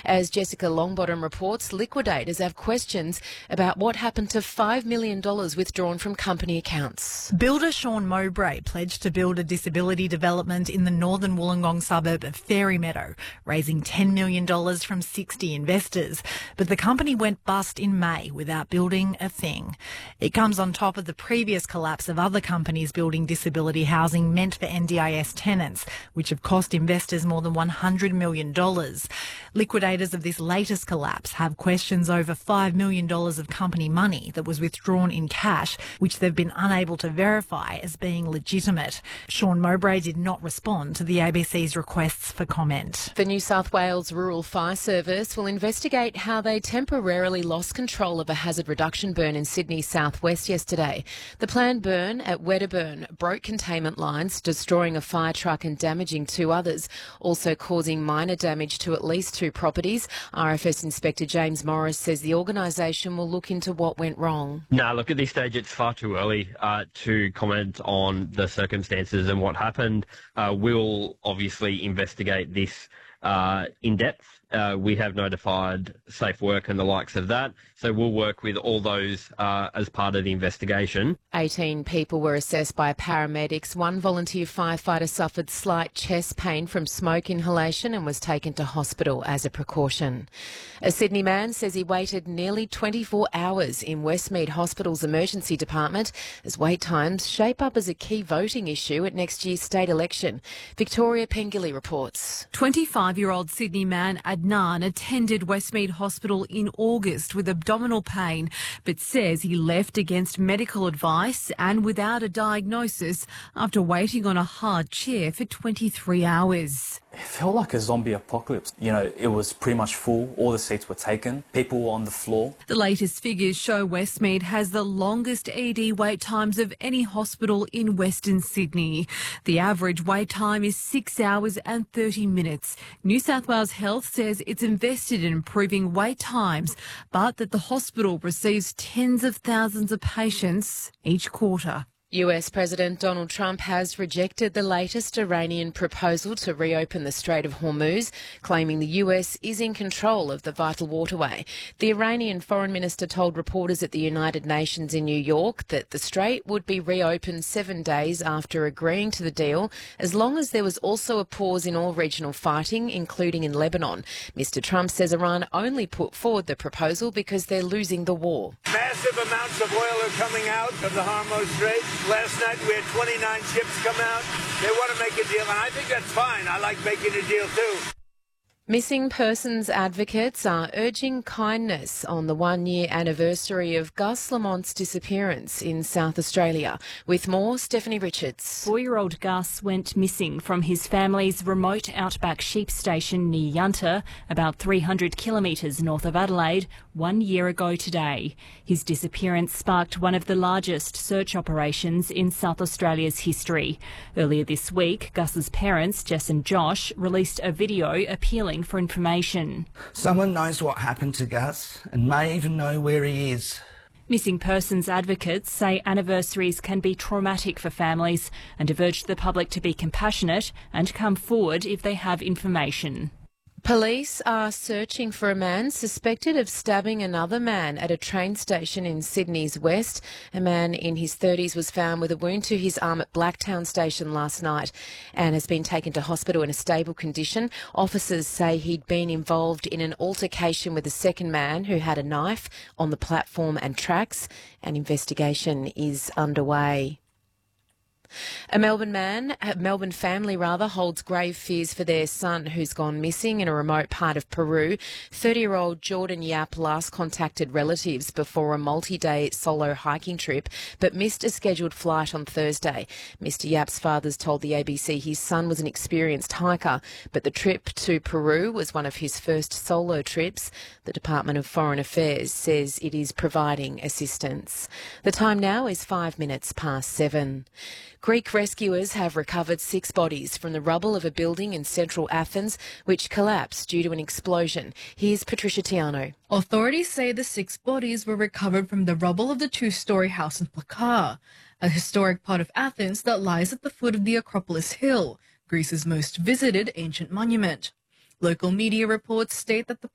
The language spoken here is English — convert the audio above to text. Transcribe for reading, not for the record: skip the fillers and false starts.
As Jessica Longbottom reports, liquidators have questions about what happened to $5 million withdrawn from company accounts. Builder Sean Mowbray pledged to build a disability development in the northern Wollongong suburb of Fairy Meadow, raising $10 million from 60 investors. But the company went bust in May without building a thing. It comes on top of the previous collapse of other companies building disability housing meant for NDIS tenants, which have cost investors more than $100 million. Liquidators of this latest collapse have questions over $5 million of company money that was withdrawn in cash, which they've been unable to verify as being legitimate. Sean Mowbray did not respond to the ABC's requests for comment. The New South Wales Rural Fire Service will investigate how they temporarily lost control of a hazard reduction burn in Sydney's southwest yesterday. The planned burn at Wedderburn broke containment lines, destroying a fire truck and damaging 2 others, also causing minor damage to at least 2 properties. RFS Inspector James Morris says the organisation will look into what went wrong. No, look, at this stage it's far too early to comment on the circumstances and what happened. We'll obviously investigate this in depth. We have notified Safe Work and the likes of that, so we'll work with all those as part of the investigation. 18 people were assessed by paramedics. 1 volunteer firefighter suffered slight chest pain from smoke inhalation and was taken to hospital as a precaution. A Sydney man says he waited nearly 24 hours in Westmead Hospital's emergency department as wait times shape up as a key voting issue at next year's state election. Victoria Pengilly reports. 25-year-old Sydney man Adnan attended Westmead Hospital in August with abdominal pain, but says he left against medical advice and without a diagnosis after waiting on a hard chair for 23 hours. It felt like a zombie apocalypse. You know, it was pretty much full. All the seats were taken. People were on the floor. The latest figures show Westmead has the longest ED wait times of any hospital in Western Sydney. The average wait time is 6 hours and 30 minutes. New South Wales Health says it's invested in improving wait times, but that the hospital receives tens of thousands of patients each quarter. US President Donald Trump has rejected the latest Iranian proposal to reopen the Strait of Hormuz, claiming the US is in control of the vital waterway. The Iranian foreign minister told reporters at the United Nations in New York that the strait would be reopened 7 days after agreeing to the deal, as long as there was also a pause in all regional fighting, including in Lebanon. Mr. Trump says Iran only put forward the proposal because they're losing the war. Massive amounts of oil are coming out of the Hormuz Strait. Last night we had 29 ships come out. They want to make a deal, and I think that's fine. I like making a deal too. Missing persons advocates are urging kindness on the 1-year anniversary of Gus Lamont's disappearance in South Australia. With more, Stephanie Richards. 4-year-old Gus went missing from his family's remote outback sheep station near Yunta, about 300 kilometres north of Adelaide, 1 year ago today. His disappearance sparked one of the largest search operations in South Australia's history. Earlier this week, Gus's parents, Jess and Josh, released a video appealing for information. Someone knows what happened to Gus and may even know where he is. Missing persons advocates say anniversaries can be traumatic for families and have urged the public to be compassionate and come forward if they have information. Police are searching for a man suspected of stabbing another man at a train station in Sydney's west. A man in his 30s was found with a wound to his arm at Blacktown Station last night and has been taken to hospital in a stable condition. Officers say he'd been involved in an altercation with a second man who had a knife on the platform and tracks. An investigation is underway. A Melbourne family holds grave fears for their son who's gone missing in a remote part of Peru. 30-year-old Jordan Yap last contacted relatives before a multi-day solo hiking trip, but missed a scheduled flight on Thursday. Mr. Yap's fathers told the ABC his son was an experienced hiker, but the trip to Peru was one of his first solo trips. The Department of Foreign Affairs says it is providing assistance. The time now is 7:05. Greek rescuers have recovered 6 bodies from the rubble of a building in central Athens, which collapsed due to an explosion. Here's Patricia Tiano. Authorities say the 6 bodies were recovered from the rubble of the 2-story house in Plaka, a historic part of Athens that lies at the foot of the Acropolis Hill, Greece's most visited ancient monument. Local media reports state that the